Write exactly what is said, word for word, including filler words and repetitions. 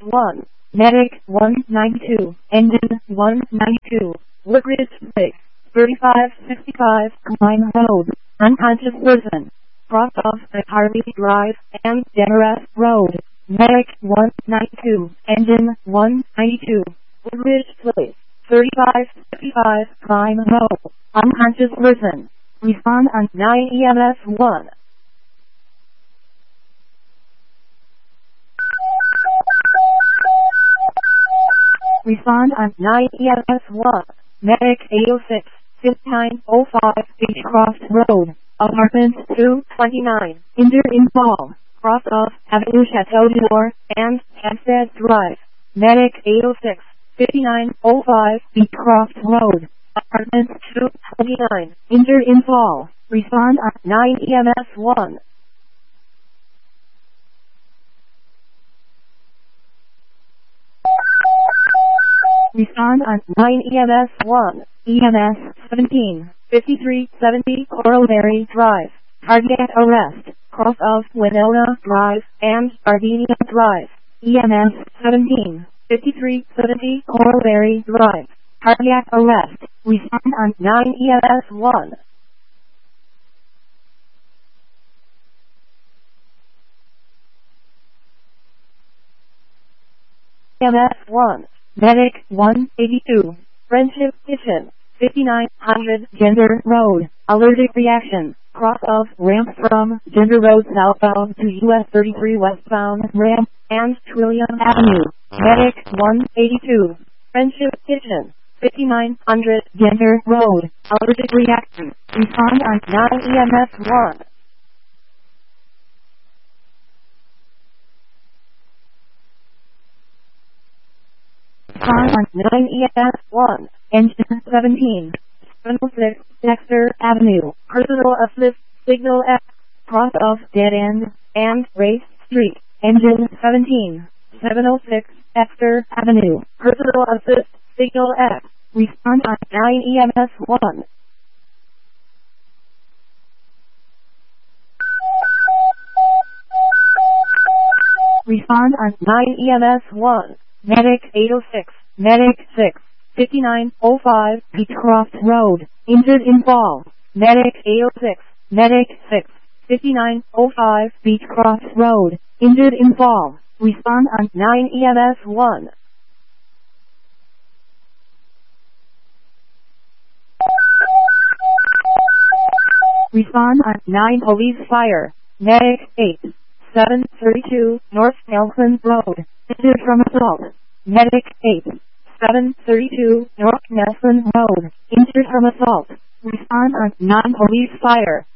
one. Medic one ninety-two. Engine one ninety-two. Woodridge Place. thirty-five sixty-five Klein Road. Unconscious person. Cross off at Harvey Drive and Demarest Road. Medic one ninety-two. Engine one ninety-two. Woodridge Place. thirty-five sixty-five Klein Road. Unconscious person. Respond on nine E M S one. Respond on nine E M S one. Medic eight oh six, fifty-nine oh five Beechcroft Road. Apartment two twenty-nine. Injured in fall. Cross off Avenue Chateau d'Or and Hampstead Drive. Medic eight oh six, fifty-nine oh five Beechcroft Road. Apartment two twenty-nine. Injured in fall. Respond on nine E M S one. Respond on nine E M S one. E M S seventeen, fifty-three seventy Corollary Drive. Cardiac arrest. Cross of Winona Drive and Gardenia Drive. E M S seventeen, fifty-three seventy Corollary Drive. Cardiac arrest. Respond on nine E M S one. E M S one. Medic one eighty-two. Friendship Kitchen. fifty-nine hundred Gender Road. Allergic reaction. Cross of ramp from Gender Road southbound to U S thirty-three westbound ramp and Trillium Avenue. Medic one eighty-two. Friendship Kitchen. fifty-nine hundred Gender Road. Allergic reaction. Respond on nine E M S one. Respond on nine E M S one. Engine seventeen. seven oh six Dexter Avenue. Personal assist signal F. Cross of Dead End and Race Street. Engine seventeen. seven oh six Dexter Avenue. Personal assist signal F. Respond on nine E M S one. Respond on nine E M S one. Medic eight oh six. Medic six. fifty-nine oh five Beechcroft Road. Injured in fall. Medic eight oh six. Medic six. fifty-nine oh five Beechcroft Road. Injured in fall. Respond on nine E M S one. Respond on nine Police Fire. Medic eight. seven thirty-two North Nelson Road. Injured from assault. Medic eight. seven thirty-two North Nelson Road. Injured from assault. Respond on nine Police Fire.